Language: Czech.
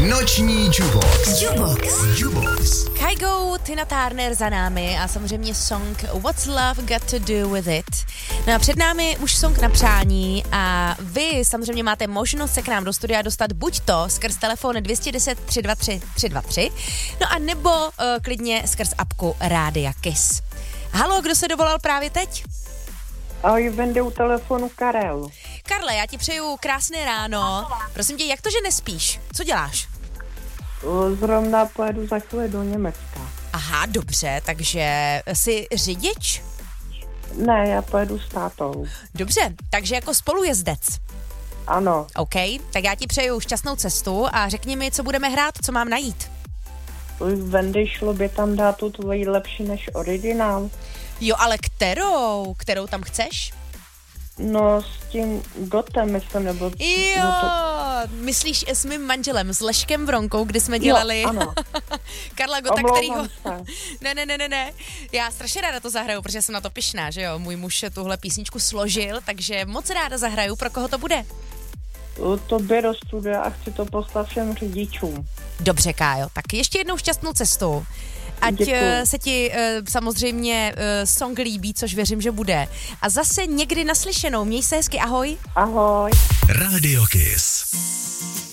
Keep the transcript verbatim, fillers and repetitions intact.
Noční Jubox. Jubox. Jubox. Kygo, Tina Turner za námi a samozřejmě song What's Love Got to Do With It. No a před námi už song na přání a vy samozřejmě máte možnost se k nám do studia dostat buď to skrz telefon dvě jedna deset, tři dva tři, tři dva tři, no a nebo uh, klidně skrz apku Rádia Kiss. Halo, kdo se dovolal právě teď? Ahoj, vende u telefonu Karel. Karle, já ti přeju krásné ráno. Prosím tě, jak to, že nespíš? Co děláš? Zrovna pojedu za chvíli do Německa. Aha, dobře, takže jsi řidič? Ne, já pojedu s tátou. Dobře, takže jako spolujezdec. Ano. OK, tak já ti přeju šťastnou cestu a řekni mi, co budeme hrát, co mám najít. Vendy, šlo by tam dát tu tvoji lepší než originál. Jo, ale kterou? Kterou tam chceš? No, s tím Gotem, myslím, nebo... Jo, no to... myslíš s mým manželem, s Leškem Vronkou, kdy jsme dělali... Jo, ano. Karla Gota, Omlouvám kterýho... se. Ne, ne, ne, ne, ne. Já strašně ráda to zahraju, protože jsem na to pyšná, že jo. Můj muž tuhle písničku složil, takže moc ráda zahraju. Pro koho to bude? To jde do studia a chci to poslat všem řidičům. Dobře, Kájo, tak ještě jednou šťastnou cestu. Ať Děkuju. se ti uh, samozřejmě uh, song líbí, což věřím, že bude. A zase někdy naslyšenou. Měj se hezky, ahoj. Ahoj. Radio Kiss.